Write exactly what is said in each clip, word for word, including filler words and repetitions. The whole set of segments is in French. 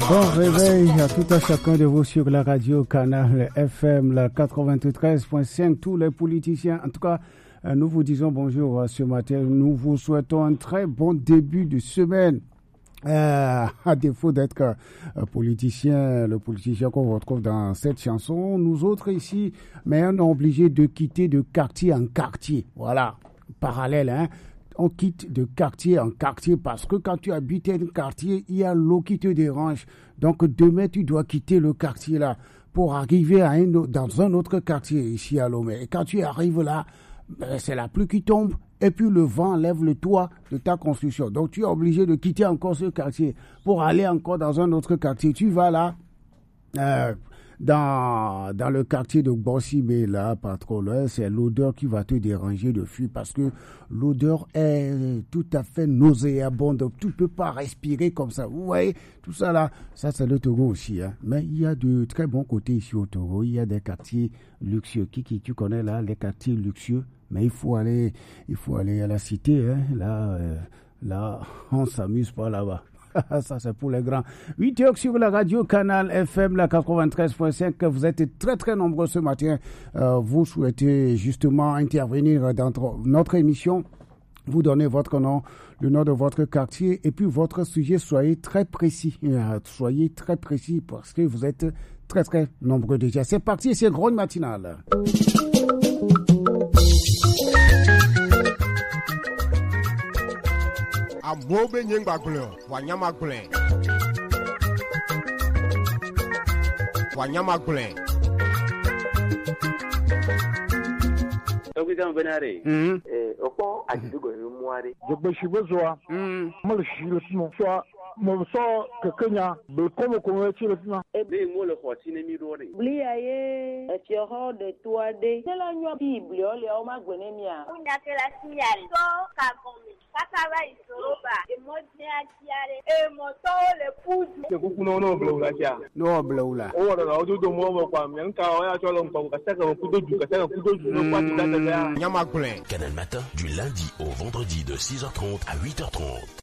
Bon réveil à tout à chacun de vous sur la radio Canal F M, la quatre-vingt-treize point cinq, tous les politiciens. En tout cas, nous vous disons bonjour ce matin. Nous vous souhaitons un très bon début de semaine. Euh, à défaut d'être euh, politicien, le politicien qu'on retrouve dans cette chanson, nous autres ici, mais on est obligé de quitter de quartier en quartier. Voilà, parallèle, hein. On quitte de quartier en quartier parce que quand tu habites un quartier, il y a l'eau qui te dérange. Donc demain, tu dois quitter le quartier là pour arriver à un, dans un autre quartier ici à Lomé. Et quand tu arrives là, c'est la pluie qui tombe et puis le vent lève le toit de ta construction. Donc tu es obligé de quitter encore ce quartier pour aller encore dans un autre quartier. Tu vas là, euh, dans, dans le quartier de Bossimé, là, pas trop loin, c'est l'odeur qui va te déranger de fuir parce que l'odeur est tout à fait nauséabonde. Tu ne peux pas respirer comme ça. Vous voyez, tout ça là, ça c'est le Togo aussi. Hein. Mais il y a de très bons côtés ici au Togo. Il y a des quartiers luxueux. Qui, qui tu connais là, les quartiers luxueux? Mais il faut aller, il faut aller à la cité. Hein. Là, euh, là, on ne s'amuse pas là-bas. Ça, c'est pour les grands. huit heures sur la radio Canal F M, la quatre-vingt-treize point cinq. Vous êtes très, très nombreux ce matin. Euh, vous souhaitez justement intervenir dans notre émission. Vous donnez votre nom, le nom de votre quartier et puis votre sujet. Soyez très précis. Euh, soyez très précis parce que vous êtes très, très nombreux déjà. C'est parti, c'est Grande Matinale. Amobe nyengba glen, wanyama glen. Wanyama glen. Obidan benare. Mhm. Eh, oko adidugo muare. Je be shibezoa. Mhm. Mal shile sino. So mo so kekenya be komo komo chile sino. Ebe mo le khotine mi dore. Bliaye, et tu auras de toi de. C'est la nuit Bible, le o ma gwenemia. Una que la signal. So kagomi. Kakaba isoroba. E modne atiare. E moto le pudu. Ke kukuno no blola ja. No blola. O wala na odu do mo mo kwa myanka o ya cholo mpa ka saka ko kudo ju ka saka kudo ju no kwa tata ya. Wanyama glen. Canal Matin, du lundi au vendredi de six heures trente à huit heures trente.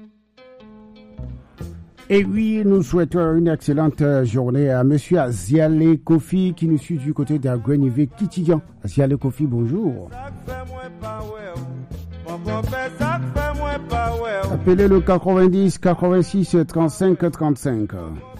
Et oui, nous souhaitons une excellente journée à Monsieur Aziale Kofi qui nous suit du côté d'Aguenivé Kitidian. Aziale Kofi, bonjour. Appelez le quatre-vingt-dix, quatre-vingt-six, trente-cinq, trente-cinq.